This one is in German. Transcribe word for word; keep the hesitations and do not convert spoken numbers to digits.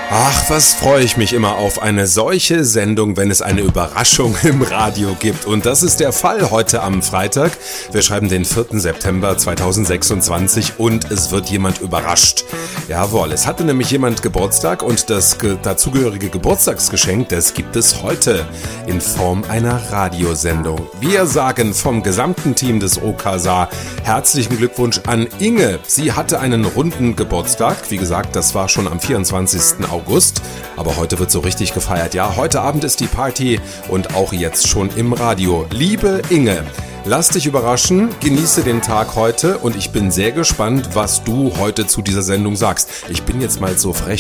Ach, was freue ich mich immer auf eine solche Sendung, wenn es eine Überraschung im Radio gibt. Und das ist der Fall heute am Freitag. Wir schreiben den vierten September zweitausendsechsundzwanzig und es wird jemand überrascht. Jawohl, es hatte nämlich jemand Geburtstag und das ge- dazugehörige Geburtstagsgeschenk, das gibt es heute in Form einer Radiosendung. Wir sagen vom gesamten Team des O K S A herzlichen Glückwunsch an Inge. Sie hatte einen runden Geburtstag. Wie gesagt, das war schon am vierundzwanzigsten August. Aber heute wird so richtig gefeiert. Ja, heute Abend ist die Party und auch jetzt schon im Radio. Liebe Inge, lass dich überraschen, genieße den Tag heute und ich bin sehr gespannt, was du heute zu dieser Sendung sagst. Ich bin jetzt mal so frech